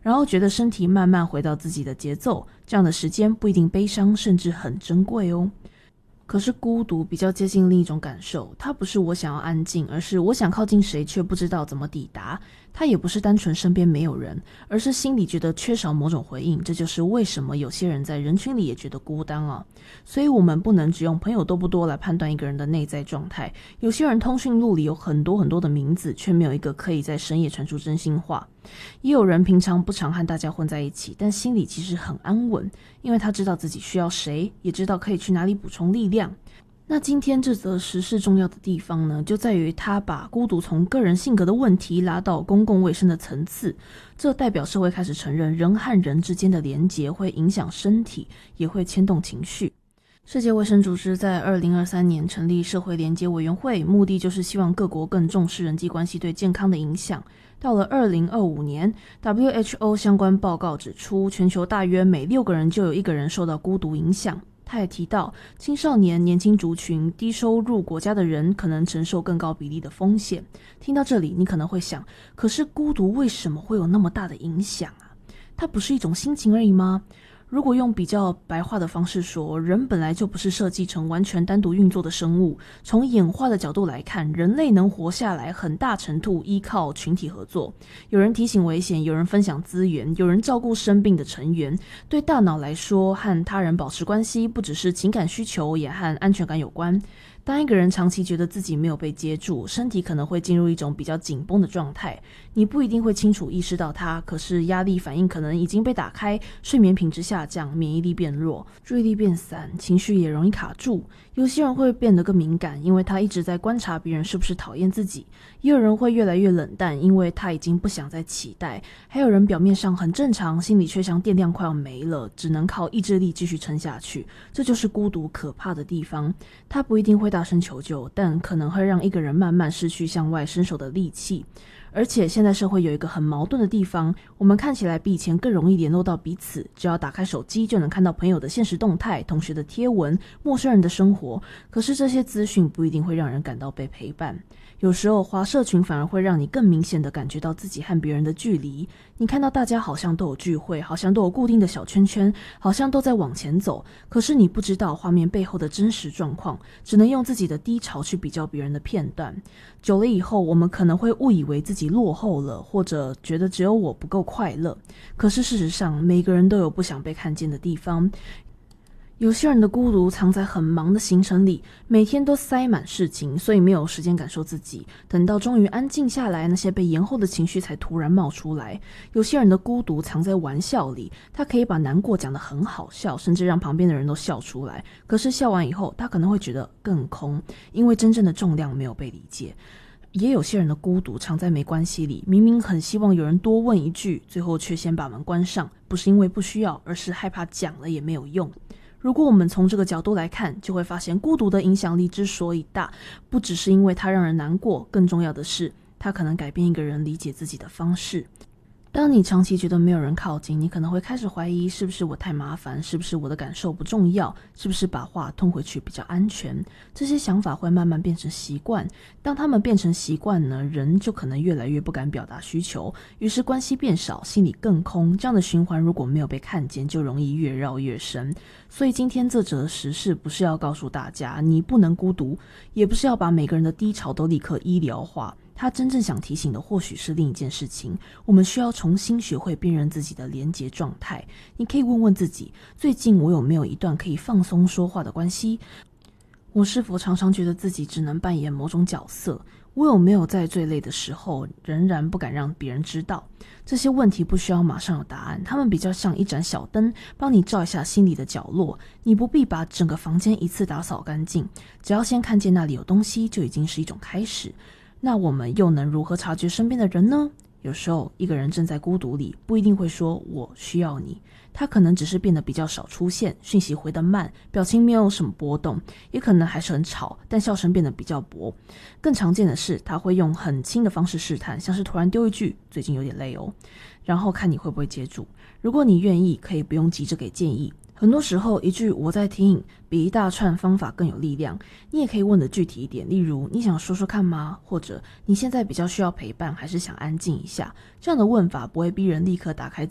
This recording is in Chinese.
然后觉得身体慢慢回到自己的节奏，这样的时间不一定悲伤，甚至很珍贵哦。可是孤独比较接近另一种感受，它不是我想要安静，而是我想靠近谁却不知道怎么抵达。它也不是单纯身边没有人，而是心里觉得缺少某种回应。这就是为什么有些人在人群里也觉得孤单啊。所以我们不能只用朋友多不多来判断一个人的内在状态。有些人通讯录里有很多很多的名字，却没有一个可以在深夜传出真心话。也有人平常不常和大家混在一起，但心里其实很安稳，因为他知道自己需要谁，也知道可以去哪里补充力量。那今天这则时事重要的地方呢，就在于他把孤独从个人性格的问题拉到公共卫生的层次。这代表社会开始承认人和人之间的连结会影响身体，也会牵动情绪。世界卫生组织在2023年成立社会连结委员会，目的就是希望各国更重视人际关系对健康的影响。到了2025年 WHO 相关报告指出，全球大约每6个人就有1个人受到孤独影响。他也提到，青少年、年轻族群、低收入国家的人可能承受更高比例的风险。听到这里，你可能会想，可是孤独为什么会有那么大的影响啊？它不是一种心情而已吗？如果用比较白话的方式说，人本来就不是设计成完全单独运作的生物。从演化的角度来看，人类能活下来很大程度依靠群体合作。有人提醒危险，有人分享资源，有人照顾生病的成员。对大脑来说，和他人保持关系不只是情感需求，也和安全感有关。当一个人长期觉得自己没有被接住，身体可能会进入一种比较紧绷的状态。你不一定会清楚意识到它，可是压力反应可能已经被打开，睡眠品质下降，免疫力变弱，注意力变散，情绪也容易卡住。有些人会变得更敏感，因为他一直在观察别人是不是讨厌自己。也有人会越来越冷淡，因为他已经不想再期待。还有人表面上很正常，心里却像电量快要没了，只能靠意志力继续撑下去。这就是孤独可怕的地方。他不一定会大声求救，但可能会让一个人慢慢失去向外伸手的力气。而且现在社会有一个很矛盾的地方，我们看起来比以前更容易联络到彼此，只要打开手机就能看到朋友的现实动态、同学的贴文、陌生人的生活。可是这些资讯不一定会让人感到被陪伴。有时候滑社群反而会让你更明显的感觉到自己和别人的距离。你看到大家好像都有聚会，好像都有固定的小圈圈，好像都在往前走，可是你不知道画面背后的真实状况，只能用自己的低潮去比较别人的片段。久了以后，我们可能会误以为自己落后了，或者觉得只有我不够快乐。可是事实上，每个人都有不想被看见的地方。有些人的孤独藏在很忙的行程里，每天都塞满事情，所以没有时间感受自己。等到终于安静下来，那些被延后的情绪才突然冒出来。有些人的孤独藏在玩笑里，他可以把难过讲得很好笑，甚至让旁边的人都笑出来。可是笑完以后，他可能会觉得更空，因为真正的重量没有被理解。也有些人的孤独藏在没关系里，明明很希望有人多问一句，最后却先把门关上，不是因为不需要，而是害怕讲了也没有用。如果我们从这个角度来看，就会发现孤独的影响力之所以大，不只是因为它让人难过，更重要的是，它可能改变一个人理解自己的方式。当你长期觉得没有人靠近，你可能会开始怀疑，是不是我太麻烦，是不是我的感受不重要，是不是把话吞回去比较安全。这些想法会慢慢变成习惯，当他们变成习惯呢，人就可能越来越不敢表达需求，于是关系变少，心里更空。这样的循环如果没有被看见，就容易越绕越深。所以今天这则时事不是要告诉大家你不能孤独，也不是要把每个人的低潮都立刻医疗化，他真正想提醒的或许是另一件事情，我们需要重新学会辨认自己的连结状态。你可以问问自己，最近我有没有一段可以放松说话的关系？我是否常常觉得自己只能扮演某种角色？我有没有在最累的时候仍然不敢让别人知道？这些问题不需要马上有答案，他们比较像一盏小灯，帮你照一下心里的角落。你不必把整个房间一次打扫干净，只要先看见那里有东西，就已经是一种开始。那我们又能如何察觉身边的人呢？有时候一个人正在孤独里，不一定会说我需要你，他可能只是变得比较少出现，讯息回得慢，表情没有什么波动，也可能还是很吵，但笑声变得比较薄。更常见的是，他会用很轻的方式试探，像是突然丢一句最近有点累哦，然后看你会不会接住。如果你愿意，可以不用急着给建议，很多时候一句我在听比一大串方法更有力量。你也可以问得具体一点，例如你想说说看吗？或者你现在比较需要陪伴还是想安静一下？这样的问法不会逼人立刻打开